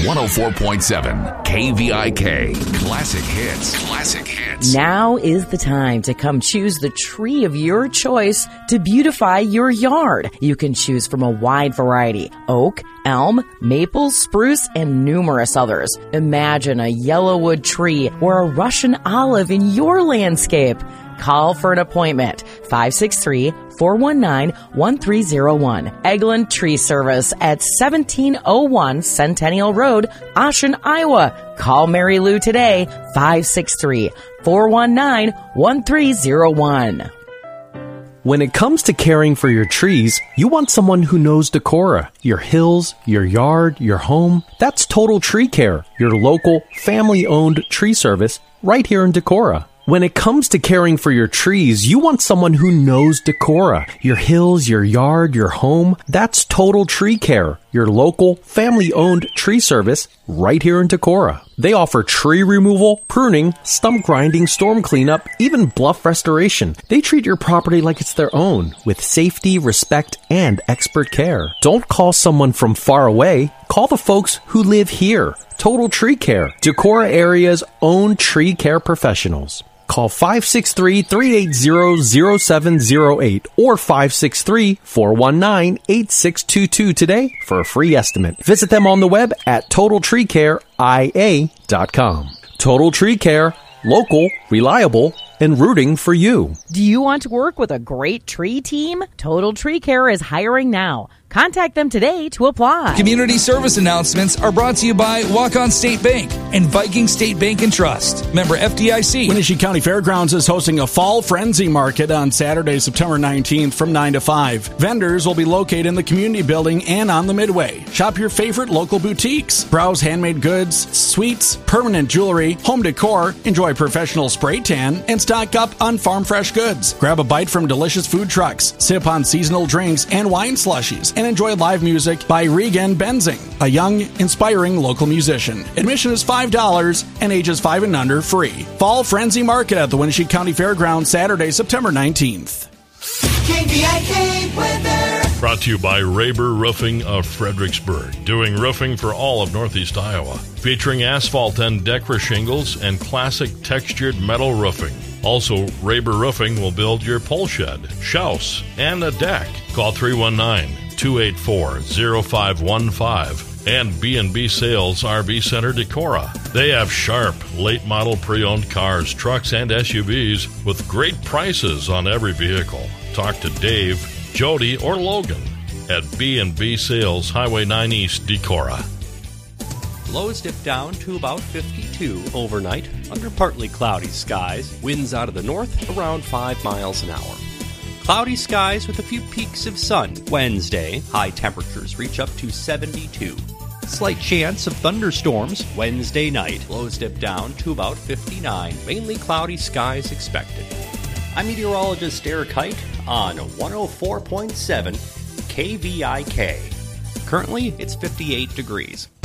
104.7 KVIK. Classic hits. Classic hits. Now is the time to come choose the tree of your choice to beautify your yard. You can choose from a wide variety: oak, elm, maple, spruce, and numerous others. Imagine a yellowwood tree or a Russian olive in your landscape. Call for an appointment. 563-419-1301. Eglin Tree Service at 1701 Centennial Road, Ashen, Iowa. Call Mary Lou today. 563-419-1301. When it comes to caring for your trees, you want someone who knows Decorah, your hills, your yard, your home. That's Total Tree Care, your local, family-owned tree service right here in Decorah. When it comes to caring for your trees, you want someone who knows Decorah, your hills, your yard, your home. That's Total Tree Care, your local, family-owned tree service right here in Decorah. They offer tree removal, pruning, stump grinding, storm cleanup, even bluff restoration. They treat your property like it's their own, with safety, respect, and expert care. Don't call someone from far away. Call the folks who live here. Total Tree Care, Decorah area's own tree care professionals. Call 563-380-0708 or 563-419-8622 today for a free estimate. Visit them on the web at TotalTreeCareIA.com. Total Tree Care, local, reliable, and rooting for you. Do you want to work with a great tree team? Total Tree Care is hiring now. Contact them today to apply. Community service announcements are brought to you by Walk-On State Bank and Viking State Bank and Trust. Member FDIC. Wenatchee County Fairgrounds is hosting a Fall Frenzy Market on Saturday, September 19th from 9 to 5. Vendors will be located in the community building and on the Midway. Shop your favorite local boutiques. Browse handmade goods, sweets, permanent jewelry, home decor, enjoy professional spray tan, and stock up on farm fresh goods. Grab a bite from delicious food trucks, sip on seasonal drinks and wine slushies, and enjoy live music by Regan Benzing, a young, inspiring local musician. Admission is $5 and ages 5 and under free. Fall Frenzy Market at the Wenatchee County Fairgrounds, Saturday, September 19th. KVIK weather. Brought to you by Raber Roofing of Fredericksburg, doing roofing for all of Northeast Iowa, featuring asphalt and Decra shingles and classic textured metal roofing. Also, Raber Roofing will build your pole shed, house, and a deck. Call 319-284-0515 and B&B Sales RV Center Decorah. They have sharp, late-model pre-owned cars, trucks, and SUVs with great prices on every vehicle. Talk to Dave, Jody, or Logan at B&B Sales, Highway 9 East, Decorah. Lows dip down to about 52 overnight under partly cloudy skies. Winds out of the north around 5 miles an hour. Cloudy skies with a few peaks of sun. Wednesday, high temperatures reach up to 72. Slight chance of thunderstorms Wednesday night. Lows dip down to about 59. Mainly cloudy skies expected. I'm meteorologist Eric Height on 104.7 KVIK. Currently, it's 58 degrees.